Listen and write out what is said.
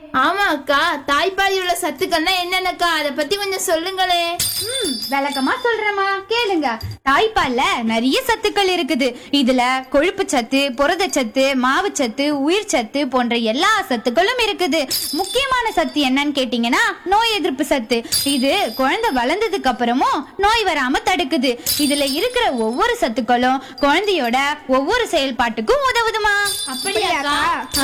ஆமா அக்கா, தாய்ப்பாலில் உள்ள சத்துக்கள்னா என்னென்னக்கா, அதை பத்தி கொஞ்சம் சொல்லுங்களே. விளக்கமா சொல்றேமா, கேளுங்க. தாய்ப்பால்ல நிறைய சத்துக்கள் இருக்குது. இதுல கொழுப்பு சத்து, புரதச்சத்து, மாவுச்சத்து, உயிர் சத்து போன்ற எல்லா சத்துக்களும் இருக்குது. முக்கியமான சத்து என்னன்னு கேட்டீங்கன்னா நோய் எதிர்ப்பு சத்து. இது குழந்தை வளர்ந்ததுக்கு அப்புறமும் நோய் வராம தடுக்குது. இதுல இருக்கிற ஒவ்வொரு சத்துக்களும் குழந்தையோட ஒவ்வொரு செயல்பாட்டுக்கும் உதவுதுமா. அப்படியாக்கா?